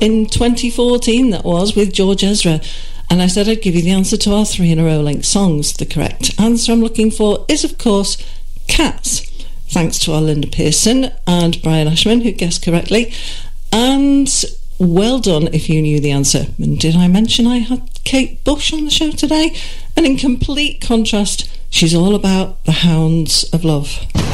in 2014, that was, with George Ezra. And I said I'd give you the answer to our 3 in a row linked songs. The correct answer I'm looking for is, of course, Cats. Thanks to our Linda Pearson and Brian Ashman, who guessed correctly. And well done if you knew the answer. And did I mention I had Kate Bush on the show today? And in complete contrast, she's all about the Hounds of Love.